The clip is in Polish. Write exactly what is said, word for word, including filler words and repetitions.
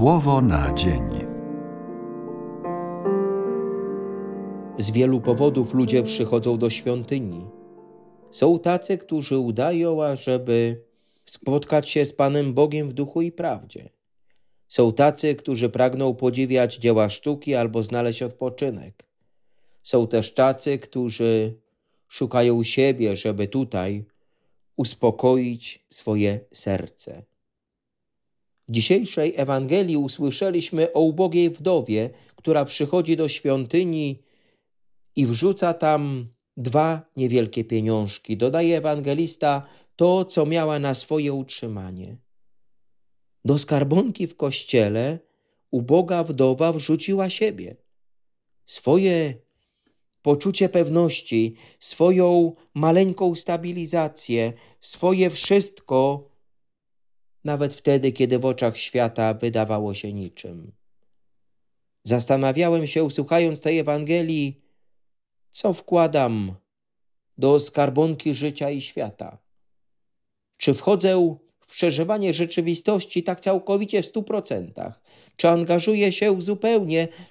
Słowo na dzień. Z wielu powodów ludzie przychodzą do świątyni. Są tacy, którzy udają, ażeby spotkać się z Panem Bogiem w duchu i prawdzie. Są tacy, którzy pragną podziwiać dzieła sztuki albo znaleźć odpoczynek. Są też tacy, którzy szukają siebie, żeby tutaj uspokoić swoje serce. W dzisiejszej Ewangelii usłyszeliśmy o ubogiej wdowie, która przychodzi do świątyni i wrzuca tam dwa niewielkie pieniążki. Dodaje ewangelista to, co miała na swoje utrzymanie. Do skarbonki w kościele uboga wdowa wrzuciła siebie. Swoje poczucie pewności, swoją maleńką stabilizację, swoje wszystko, nawet wtedy, kiedy w oczach świata wydawało się niczym. Zastanawiałem się, słuchając tej Ewangelii, co wkładam do skarbonki życia i świata. Czy wchodzę w przeżywanie rzeczywistości tak całkowicie w stu procentach? Czy angażuję się zupełnie?